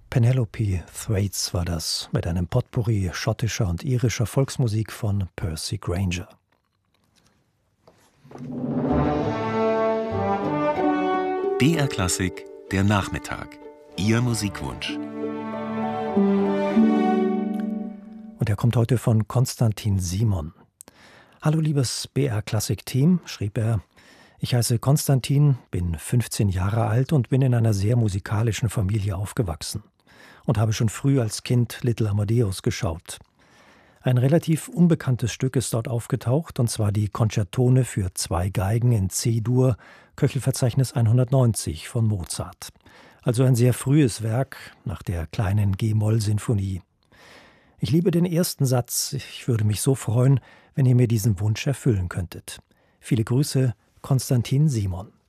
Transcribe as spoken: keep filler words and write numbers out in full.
Penelope Thwaites war das, mit einem Potpourri schottischer und irischer Volksmusik von Percy Grainger. B R Klassik, der Nachmittag. Ihr Musikwunsch. Und er kommt heute von Konstantin Simon. Hallo liebes B R Klassik Team, schrieb er. Ich heiße Konstantin, bin fünfzehn Jahre alt und bin in einer sehr musikalischen Familie aufgewachsen und habe schon früh als Kind Little Amadeus geschaut. Ein relativ unbekanntes Stück ist dort aufgetaucht, und zwar die Concertone für zwei Geigen in C-Dur, Köchelverzeichnis hundertneunzig von Mozart. Also ein sehr frühes Werk nach der kleinen G-Moll-Sinfonie. Ich liebe den ersten Satz. Ich würde mich so freuen, wenn ihr mir diesen Wunsch erfüllen könntet. Viele Grüße, Konstantin Simon.